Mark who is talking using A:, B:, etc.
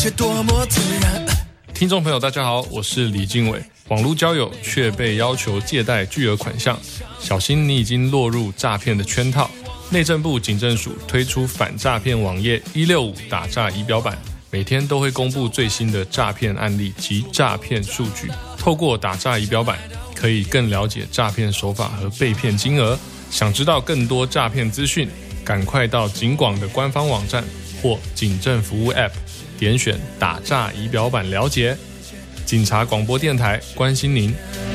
A: 却多么自然。
B: 听众朋友大家好，我是李经纬。网络交友却被要求借贷巨额款项，小心你已经落入诈骗的圈套。内政部警政署推出反诈骗网页165打诈仪表板，每天都会公布最新的诈骗案例及诈骗数据。透过打诈仪表板，可以更了解诈骗手法和被骗金额。想知道更多诈骗资讯，赶快到警广的官方网站或警政服务 App 点选打诈仪表板了解。警察广播电台关心您。